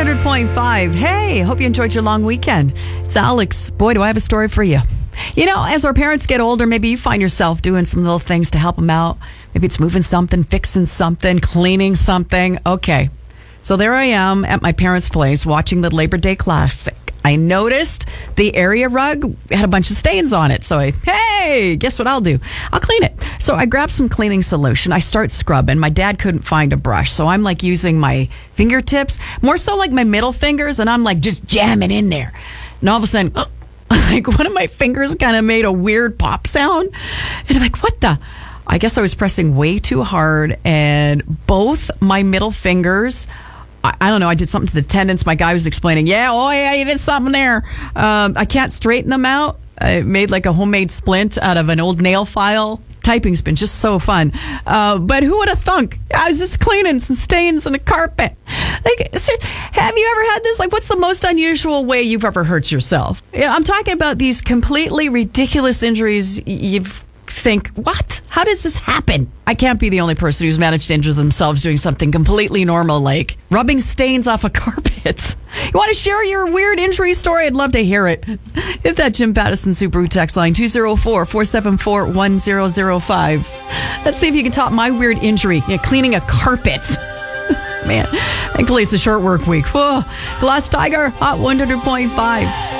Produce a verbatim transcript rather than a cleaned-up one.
hundred point five. Hey, hope you enjoyed your long weekend. It's Alex. Boy, do I have a story for you. You know, as our parents get older, maybe you find yourself doing some little things to help them out. Maybe it's moving something, fixing something, cleaning something. Okay. So there I am at my parents' place watching the Labor Day Classic. I noticed the area rug had a bunch of stains on it. So I, hey, guess what I'll do? I'll clean it. So I grab some cleaning solution. I start scrubbing. My dad couldn't find a brush. So I'm like using my fingertips, more so like my middle fingers. And I'm like just jamming in there. And all of a sudden, oh, like one of my fingers kind of made a weird pop sound. And I'm like, what the? I guess I was pressing way too hard. And both my middle fingers, I, I don't know, I did something to the tendons. My guy was explaining, yeah, oh yeah, you did something there. Um, I can't straighten them out. I made like a homemade splint out of an old nail file. Typing's been just so fun. Uh, but who would have thunk? I was just cleaning some stains on a carpet. Like, sir, have you ever had this? Like, what's the most unusual way you've ever hurt yourself? Yeah, I'm talking about these completely ridiculous injuries you've think, what? How does this happen? I can't be the only person who's managed to injure themselves doing something completely normal, like rubbing stains off a carpet. You want to share your weird injury story? I'd love to hear it. Hit that Jim Pattison Subaru text line, two oh four, four seven four, one oh oh five. Let's see if you can top my weird injury. Yeah, cleaning a carpet. Man, thankfully it's a short work week. Whoa. Glass Tiger, Hot one hundred point five.